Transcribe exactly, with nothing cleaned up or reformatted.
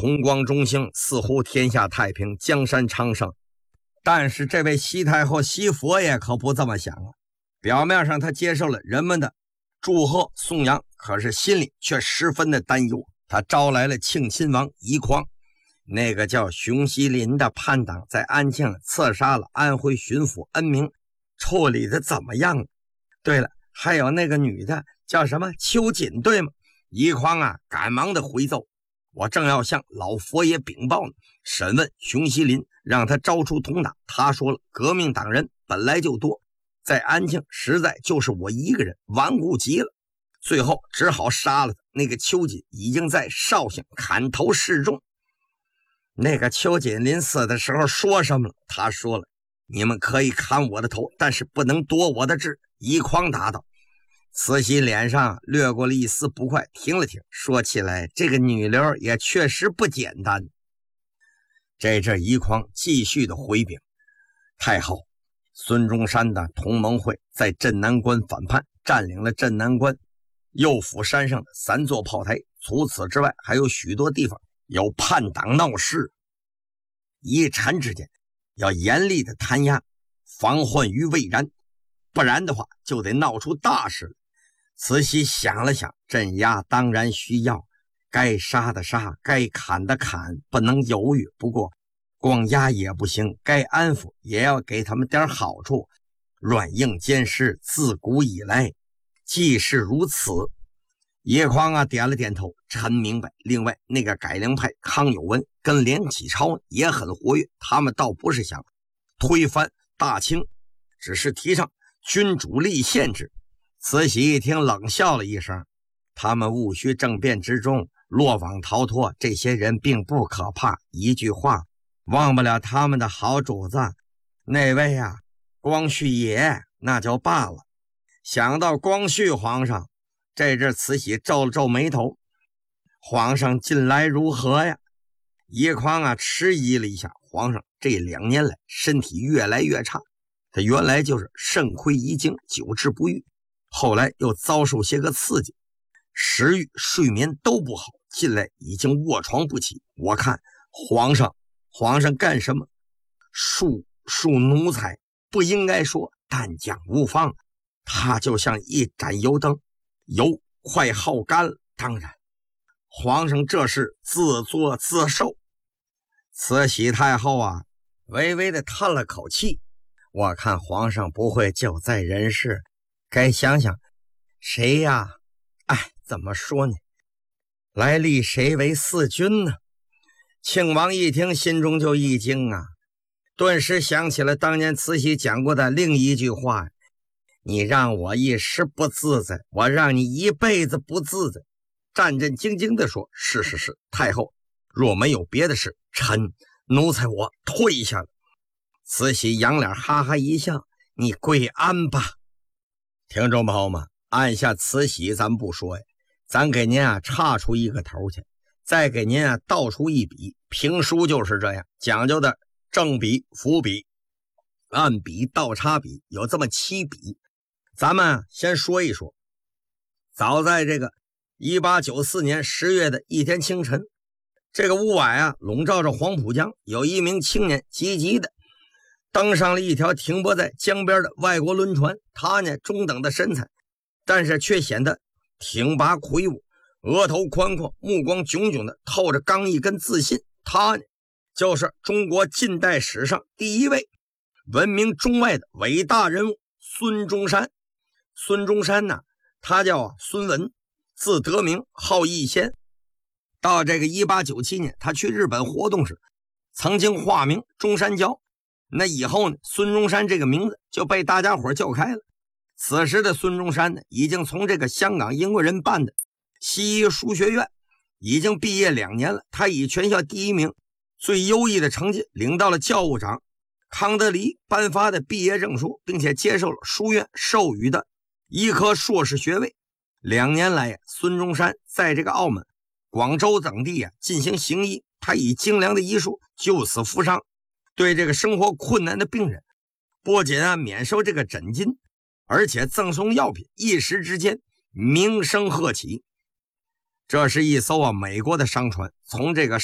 同光中兴，似乎天下太平，江山昌盛。但是这位西太后西佛爷可不这么想啊！表面上他接受了人们的祝贺颂扬，可是心里却十分的担忧。他招来了庆亲王奕匡，那个叫熊希林的叛党，在安庆刺杀了安徽巡抚恩明，处理的怎么样？对了，还有那个女的叫什么秋瑾，对吗？奕匡啊，赶忙的回奏，我正要向老佛爷禀报呢，审问熊希林，让他招出同党。他说了，革命党人本来就多，在安庆实在就是我一个人，顽固极了，最后只好杀了他。那个秋瑾已经在绍兴砍头示众。那个秋瑾临死的时候说什么了？他说了，你们可以砍我的头，但是不能夺我的志。奕匡答道。慈禧脸上掠过了一丝不快，停了停，说起来这个女流也确实不简单。这阵奕匡继续的回禀太后，孙中山的同盟会在镇南关反叛，占领了镇南关右府山上的三座炮台，除此之外还有许多地方有叛党闹事，一禅之间要严厉的弹压，防患于未然，不然的话就得闹出大事了。慈禧想了想，镇压当然需要，该杀的杀，该砍的砍，不能犹豫。不过光压也不行，该安抚也要给他们点好处。软硬兼施，自古以来既是如此。叶匡啊点了点头，臣明白。另外那个改良派康有为跟梁启超也很活跃，他们倒不是想推翻大清，只是提倡君主立宪制。慈禧一听冷笑了一声，他们戊戌政变之中落网逃脱，这些人并不可怕，一句话忘不了他们的好主子那位啊光绪爷，那就罢了。想到光绪皇上，这阵慈禧皱了皱眉头，皇上近来如何呀？奕匡啊迟疑了一下，皇上这两年来身体越来越差，他原来就是肾亏遗精，久治不愈，后来又遭受些个刺激，食欲睡眠都不好，近来已经卧床不起。我看皇上皇上干什么恕恕奴才，不应该说，但讲无妨。他就像一盏油灯，油快耗干了，当然皇上这是自作自受。慈禧太后啊微微的叹了口气，我看皇上不会久在人世，该想想谁呀？哎，怎么说呢？来立谁为嗣君呢？庆王一听，心中就一惊啊，顿时想起了当年慈禧讲过的另一句话：你让我一时不自在，我让你一辈子不自在。战战兢兢地说：是是是，太后，若没有别的事，臣奴才我退下了。慈禧仰脸哈哈一笑：你跪安吧。听众朋友们，按下慈禧咱不说呀，咱给您啊岔出一个头去，再给您啊倒出一笔。评书就是这样，讲究的正笔、伏笔、按笔、倒插笔，有这么七笔。咱们啊先说一说，早在这个一八九四年十月的一天清晨，这个雾霭啊笼罩着黄浦江，有一名青年急急的登上了一条停泊在江边的外国轮船。他呢中等的身材，但是却显得挺拔魁梧，额头宽阔，目光炯炯的透着刚毅跟自信。他呢就是中国近代史上第一位闻名中外的伟大人物孙中山。孙中山呢，他叫啊孙文，字德明，号逸仙。到这个一八九七年，他去日本活动时，曾经化名中山娇。那以后呢，孙中山这个名字就被大家伙叫开了。此时的孙中山呢，已经从这个香港英国人办的西医书学院已经毕业两年了。他以全校第一名、最优异的成绩领到了教务长康德黎颁发的毕业证书，并且接受了书院授予的医科硕士学位。两年来呀，孙中山在这个澳门、广州等地啊进行行医，他以精良的医术救死扶伤，对这个生活困难的病人不仅啊免收这个诊金，而且赠送药品，一时之间名声鹤起。这是一艘啊美国的商船从这个